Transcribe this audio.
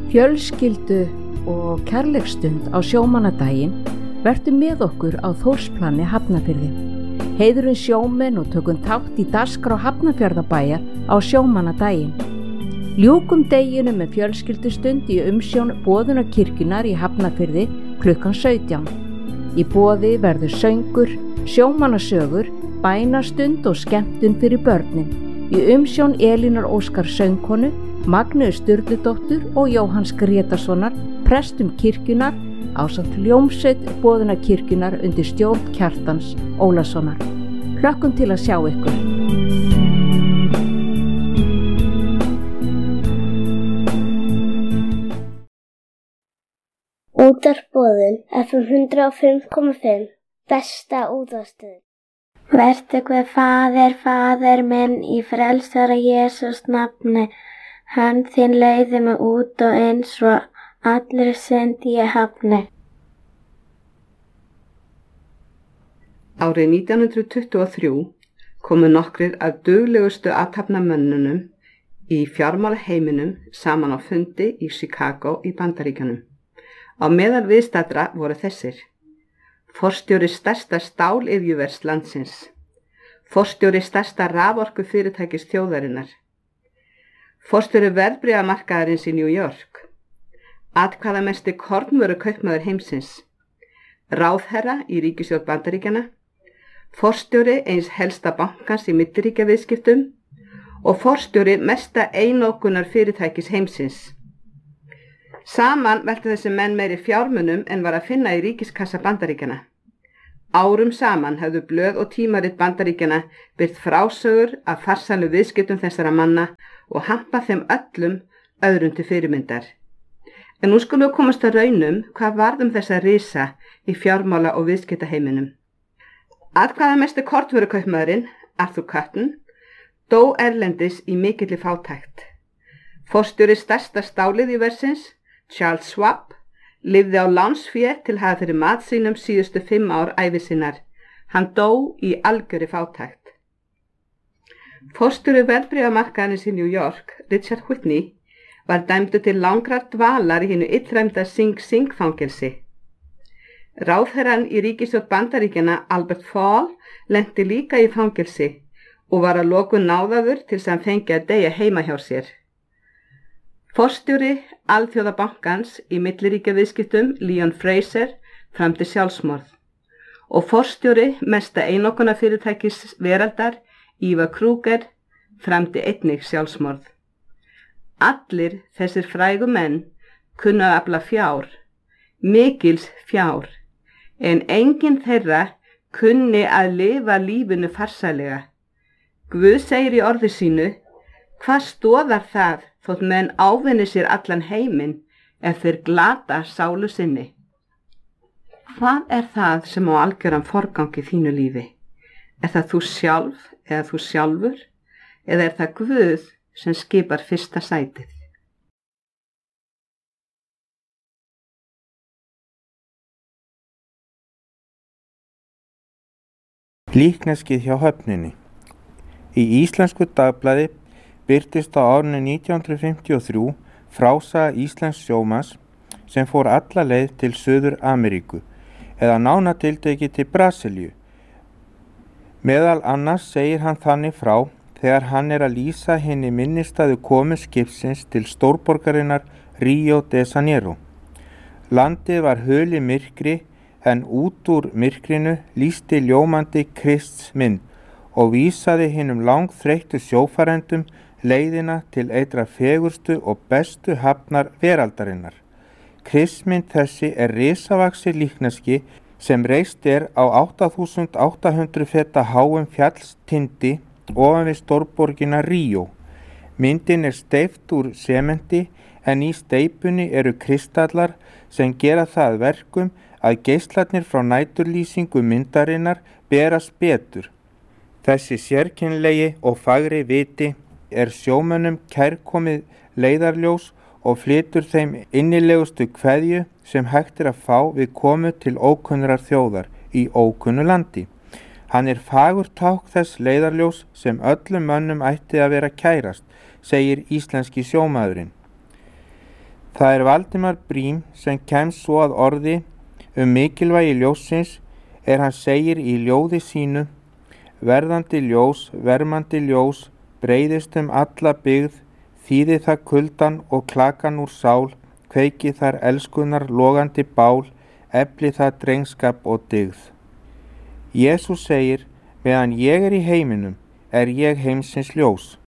Fjölskyldu og kærleiksstund á sjómannadaginn vertu með okkur á Þórsplani Hafnarfirði. Heiðrum sjómenn og tökum þátt í dagskrá Hafnarfjarðarbæjar á sjómannadaginn. Ljúkum deginu með fjölskyldustund í umsjón Boðunarkirkjunnar í Hafnarfirði klukkan 17. Í boði verður söngur, sjómannasögur, bænastund og skemmtun fyrir börnin. Í umsjón Elínar Óskar söngkonu, Magneu Sturludóttur og Jóhanns Grétarssonar, prestum kirkjunnar, ásamt hljómsveit Boðunarkirkjunnar undir stjórn Kjartans Ólasonar. Hlökkum til að sjá ykkur. Útvarp Boðun FM 105,5 besta útvarpsstöðin. Vertu Guð Faðir minn í frelsara Jesús nafni. Hönd þín leiði mig út og inn svo allir synd ég hafni. Árið 1923 komu nokkrir af duglegustu athafnamönnunum í fjármálaheiminum saman á fundi í Chicago í Bandaríkjunum. Á meðal viðstaddra voru þessir: forstjóri stærsta stáliðjuvers landsins, forstjóri stærsta raforkufyrirtækis þjóðarinnar, forstjóri verðbréfamarkaðarins í New York, atkvæðamesti kornvörukaupmaður heimsins, ráðherra í ríkisstjórn Bandaríkjanna, forstjóri eins helsta bankans í milliríkjaviðskiptum og forstjóri mesta einokunar fyrirtækis heimsins. Saman veltu þessi menn meiri fjármunum en var að finna í ríkiskassa Bandaríkjanna. Árum saman hefðu blöð og tímarit Bandaríkjanna birt frásögur af farsælu viðskiptum þessara manna og hampað þeim öllum öðrum til fyrirmyndar. En nú skulum við komast að raunum hvað varð þessa risa í fjármála- og viðskiptaheiminum. Atkvæðamesti kornvörukaupmaðurinn, Arthur Cutten, dó erlendis í mikilli fátækt. Forstjóri stærsta stáliðjuversins, Charles Schwab, lifði á lánsfé til að hafa fyrir mat sínum síðustu 5 ár ævi sinnar. Hann dó í algjörri fátækt. Forstjóri verðbréfamarkaðarins í New York, Richard Whitney, var dæmdur til langrar dvalar í hinu illræmda Sing Sing fangelsi. Ráðherrann í ríkisstjórn Bandaríkjanna, Albert Fall, lenti líka í fangelsi og var að lokum náðaður til þess að hann fengi að deyja heima hjá sér. Forstjóri Alþjóðabankans í milliríkjaviðskiptum, Leon Fraser, framdi sjálfsmorð og forstjóri mesta einokunarfyrirtækis veraldar, Eva Kruger, framdi einnig sjálfsmorð. Allir þessir frægu menn kunnu að afla fjár, mikils fjár, en enginn þeirra kunni að lifa lífinu farsælega. Guð segir í orði sínu: hvað stoðar það þótt menn ávinni sér allan heiminn ef þeir glata sálu sinni? Hvað er það sem á algjöran forgang í þínu lífi? Er það þú sjálf eða þú sjálfur? Eða er það Guð sem skipar fyrsta sætið? Líkneskið hjá höfninni. Í Íslensku dagblaði birtist á árinu 1953 frásaga íslensks sjómanns sem fór alla leið til Suður-Ameríku eða nánatiltekið til Brasilíu. Meðal annars segir hann þannig frá þegar hann er að lýsa hinni minnisstæðu komu skipsins til stórborgarinnar Rio de Janeiro. Landið var hulið myrkri en út úr myrkrinu lýsti ljómandi Krists mynd og vísaði hinum langþreyttu sjófarendum leiðina til eitra fegurstu og bestu hafnar veraldarinnar. Kristmynd þessi er risavaxi líkneski sem reist er á 8.800 feta háum fjallstindi ofan við stórborgina Ríó. Myndin er steypt úr sementi en í steypunni eru kristallar sem gera það verkum að geislarnir frá næturlýsingu myndarinnar berast betur. Þessi sérkennilegi og fagri viti er sjómönnum kærkomið leiðarljós og flytur þeim innilegustu kveðju sem hægt er að fá við komu til ókunnrar þjóðar í ókunnu landi. Hann er fagur tákn þess leiðarljós sem öllum mönnum ætti að vera kærast, segir íslenski sjómaðurinn. Það er Valdimar Briem sem kemst svo að orði mikilvægi ljóssins hann segir í ljóði sínu: verðandi ljós, vermandi ljós, breiðist alla byggð, þýði það kuldan og klakan úr sál, kveiki þar elskunar logandi bál, efli það drengskap og dygð. Jesús segir: meðan ég í heiminum ég heimsins ljós.